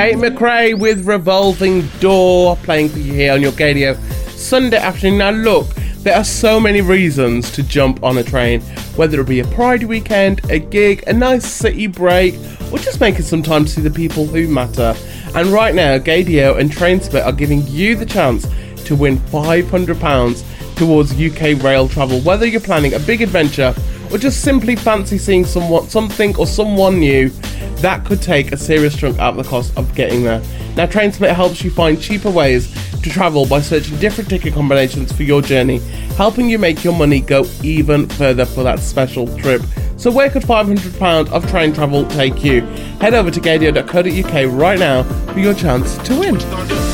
Tate McRae with Revolving Door playing for you here on your Gadio Sunday afternoon. Now look, there are so many reasons to jump on a train, whether it be a Pride weekend, a gig, a nice city break, or just making some time to see the people who matter. And right now, Gadio and TrainSplit are giving you the chance to win £500 towards UK rail travel, whether you're planning a big adventure or just simply fancy seeing something or someone new. That could take a serious chunk out of the cost of getting there. Now, TrainSplit helps you find cheaper ways to travel by searching different ticket combinations for your journey, helping you make your money go even further for that special trip. So where could £500 of train travel take you? Head over to gadio.co.uk right now for your chance to win.